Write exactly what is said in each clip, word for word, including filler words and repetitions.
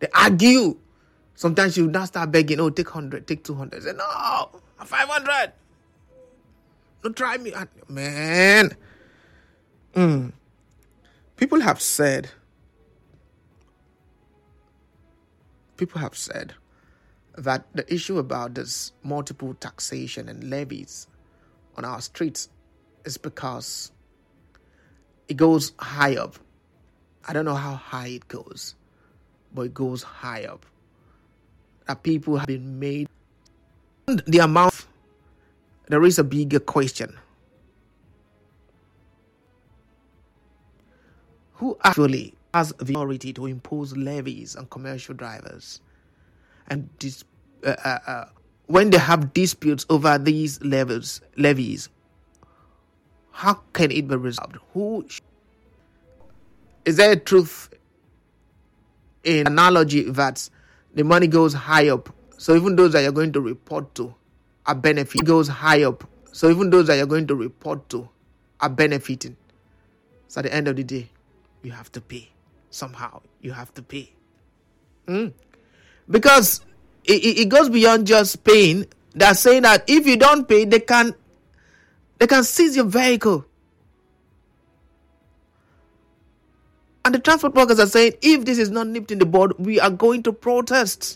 They argue. Sometimes you now start begging, oh, take one hundred, take two hundred. Say, no, five hundred. Don't try me. Man. Mm. People have said, people have said that the issue about this multiple taxation and levies on our streets is because it goes high up. I don't know how high it goes, but it goes high up. That people have been made. The amount, there is a bigger question. Who actually has the authority to impose levies on commercial drivers? And this, uh, uh, uh, when they have disputes over these levels, levies, how can it be resolved? Who sh- is there a truth in analogy that the money goes high up, so even those that you're going to report to are benefiting? It goes high up, so even those that you're going to report to are benefiting. So at the end of the day, you have to pay. Somehow, you have to pay. Mm. Because it, it goes beyond just paying. They're saying that if you don't pay, they can they can seize your vehicle. And the transport workers are saying, if this is not nipped in the bud, we are going to protest.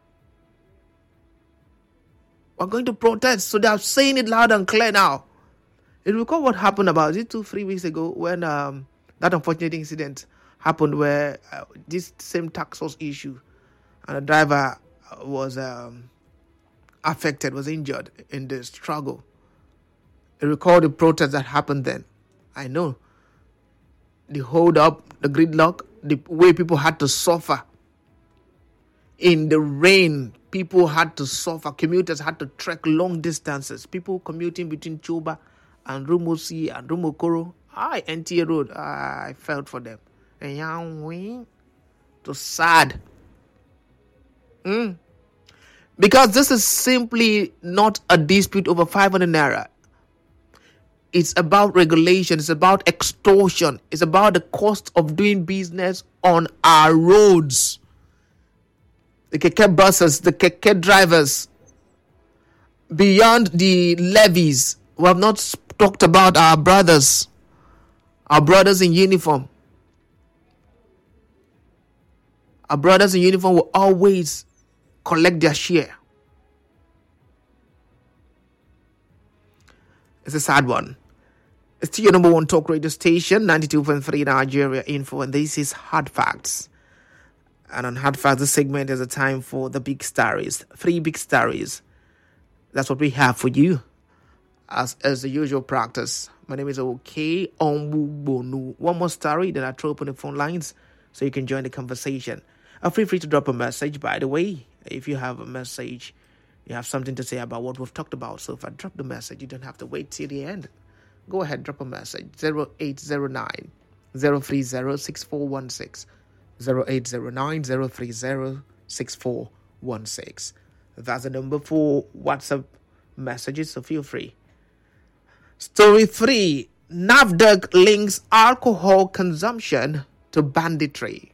We're going to protest. So they are saying it loud and clear now. You recall what happened about it two, three weeks ago when um, that unfortunate incident happened where uh, this same tax was issued and the driver was um, affected, was injured in the struggle. You recall the protest that happened then. I know. The hold up, the gridlock, the way people had to suffer. In the rain, people had to suffer. Commuters had to trek long distances. People commuting between Choba and Rumusi and Rumokoro. I, N T A Road, I felt for them. And it was sad. Mm. Because this is simply not a dispute over five hundred naira. It's about regulation. It's about extortion. It's about the cost of doing business on our roads. The keke buses, the keke drivers. Beyond the levies, we have not talked about our brothers. Our brothers in uniform. Our brothers in uniform will always collect their share. It's a sad one. It's still your number one talk radio station, ninety-two point three Nigeria Info, and this is Hard Facts. And on Hard Facts, this segment is a time for the big stories. Three big stories. That's what we have for you, as as the usual practice. My name is OK Onwubonu. One more story, then I throw open the phone lines so you can join the conversation. Uh, feel free to drop a message, by the way. If you have a message, you have something to say about what we've talked about. So if I drop the message, you don't have to wait till the end. Go ahead, drop a message. zero eight zero nine, zero three zero, six four one six. zero eight zero nine, zero three zero, six four one six. That's the number for WhatsApp messages, so feel free. Story three. NAFDAC links alcohol consumption to banditry.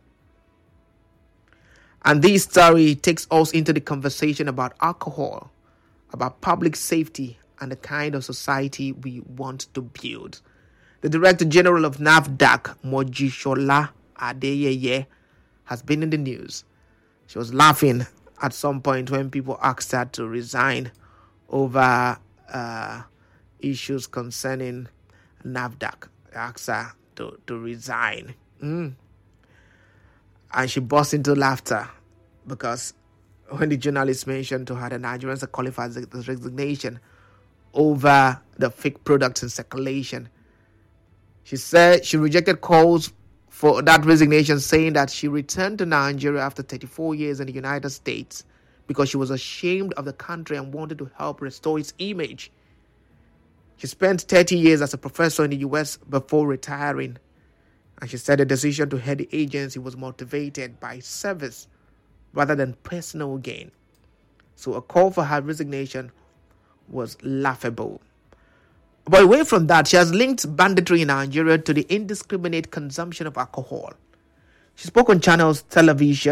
And this story takes us into the conversation about alcohol, about public safety, and the kind of society we want to build. The Director General of NAFDAC, Mojisola Adeyeye, has been in the news. She was laughing at some point when people asked her to resign over uh, issues concerning NAFDAC. They asked her to, to resign. Mm. And she burst into laughter because when the journalist mentioned to her that Nigerians are calling for the resignation over the fake products in circulation, she said she rejected calls for that resignation, saying that she returned to Nigeria after thirty-four years in the United States because she was ashamed of the country and wanted to help restore its image. She spent thirty years as a professor in the U S before retiring. And she said the decision to head the agency was motivated by service rather than personal gain. So a call for her resignation was laughable. But away from that, she has linked banditry in Nigeria to the indiscriminate consumption of alcohol. She spoke on Channels Television